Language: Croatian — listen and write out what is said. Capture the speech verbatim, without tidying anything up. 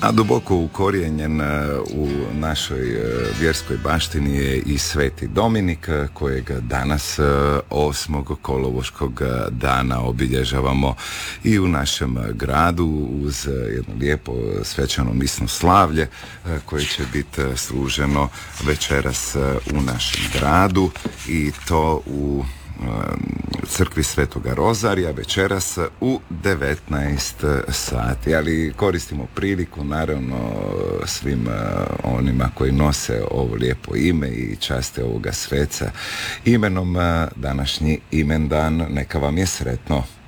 A duboko ukorijenjen u našoj vjerskoj baštini je i Sveti Dominik, kojeg danas osmog kolovoškog dana obilježavamo i u našem gradu uz jedno lijepo svečano misno slavlje koje će biti služeno večeras u našem gradu, i to u crkvi Svetoga Rozarija večeras u devetnaest sati. Ali koristimo priliku naravno svim onima koji nose ovo lijepo ime i časte ovoga sveca imenom današnji imendan, neka vam je sretno.